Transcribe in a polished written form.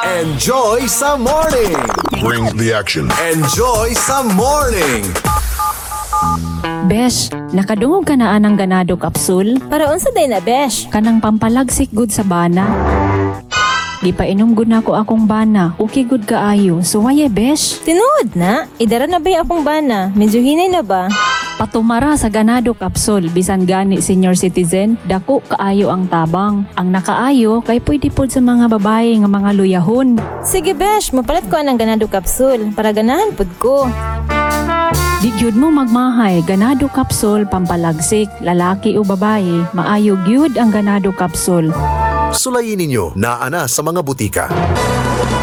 Enjoy sa morning! Bring the action. Enjoy sa morning! Besh, nakadungog ka na anang ganado kapsul? Para unsa day na, besh? Kanang pampalagsik good sa bana. Gipainom gud na ko akong bana, okay good kaayo. So why besh? Tinuod na? Idara na ba yung akong bana? Medyo hinay na ba? Patumara sa ganado kapsul, bisan gani senior citizen, dako kaayo ang tabang. Ang nakaayo kay pwede pod sa mga babae nga mga luyahon. Sige, besh, mapalit ko anang ganado kapsul para ganahan pod ko. Di gyud mo magmahay, ganado kapsul pampalagsik, lalaki o babae, maayo gyud ang ganado kapsul. Sulayin ninyo na ana sa mga butika.